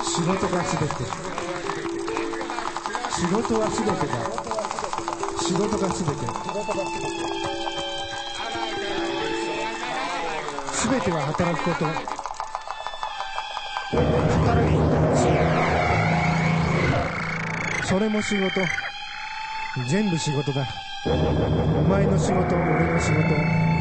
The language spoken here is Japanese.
仕事がすべて。仕事はすべてだ。仕事がすべて。すべては働くこと。働くこともそれも仕事。全部仕事だ。お前の仕事、俺の仕事。